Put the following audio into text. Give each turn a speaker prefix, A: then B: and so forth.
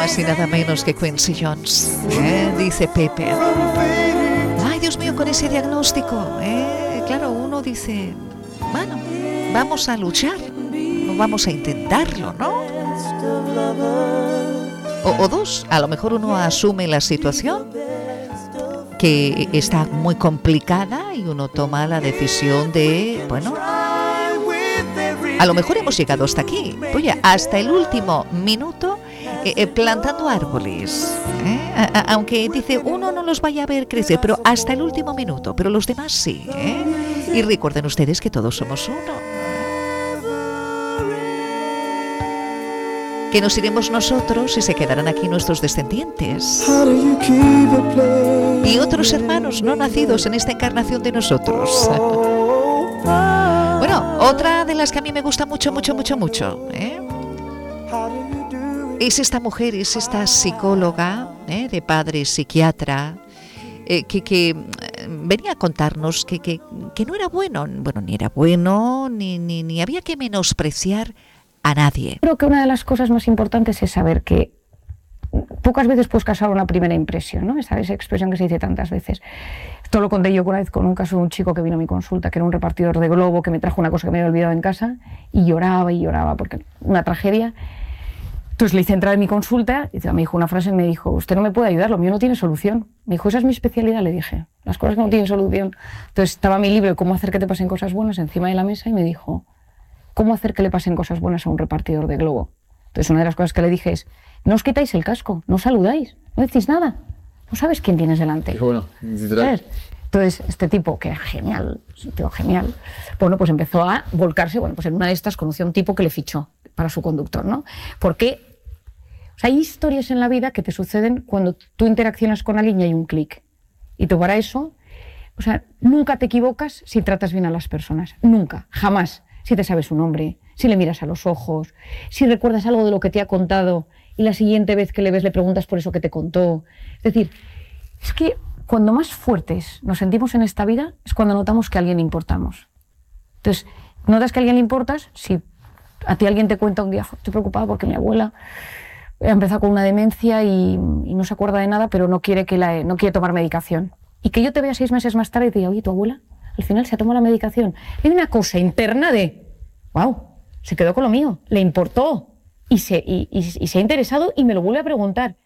A: más y nada menos que Quincy Jones, dice Pepe. Ay, Dios mío, con ese diagnóstico, claro, uno dice, bueno, vamos a luchar, vamos a intentarlo, ¿no? O dos, a lo mejor uno asume la situación que está muy complicada y uno toma la decisión de, bueno, a lo mejor hemos llegado hasta aquí, oye, hasta el último minuto plantando árboles, aunque dice uno no los vaya a ver crecer, pero hasta el último minuto, pero los demás sí, y recuerden ustedes que todos somos uno. Que nos iremos nosotros y se quedarán aquí nuestros descendientes y otros hermanos no nacidos en esta encarnación de nosotros. Bueno, otra de las que a mí me gusta mucho, es esta mujer, es esta psicóloga de padre psiquiatra que venía a contarnos que no era bueno, ni era bueno, ni había que menospreciar a nadie.
B: Creo que una de las cosas más importantes es saber que pocas veces puedes causar una primera impresión, ¿no? Esa expresión que se dice tantas veces. Esto lo conté yo una vez con un caso de un chico que vino a mi consulta, que era un repartidor de Globo, que me trajo una cosa que me había olvidado en casa, y lloraba, porque una tragedia. Entonces le hice entrar en mi consulta, y me dijo una frase, me dijo, usted no me puede ayudar, lo mío no tiene solución. Me dijo, esa es mi especialidad, le dije, las cosas que no tienen solución. Entonces estaba mi libro de cómo hacer que te pasen cosas buenas encima de la mesa, y me dijo, ¿cómo hacer que le pasen cosas buenas a un repartidor de Globo? Entonces una de las cosas que le dije es, no os quitáis el casco, no saludáis, no decís nada, no sabes quién tienes delante.
C: Bueno,
B: ¿sabes? Entonces este tipo, que era genial, un tío genial, bueno, pues empezó a volcarse, bueno, pues en una de estas conoció a un tipo que le fichó para su conductor, ¿no? Porque hay historias en la vida que te suceden cuando tú interaccionas con alguien y hay un clic. Y tú para eso, nunca te equivocas si tratas bien a las personas, nunca, jamás. Si te sabes su nombre, si le miras a los ojos, si recuerdas algo de lo que te ha contado y la siguiente vez que le ves le preguntas por eso que te contó. Es decir, es que cuando más fuertes nos sentimos en esta vida es cuando notamos que a alguien importamos. Entonces, notas que a alguien le importas si a ti alguien te cuenta un día, estoy preocupada porque mi abuela ha empezado con una demencia y no se acuerda de nada, pero no quiere tomar medicación. Y que yo te vea 6 meses más tarde y te diga, oye, tu abuela al final se ha tomado la medicación. Hay una cosa interna de, wow, se quedó con lo mío, le importó y se ha interesado y me lo vuelve a preguntar.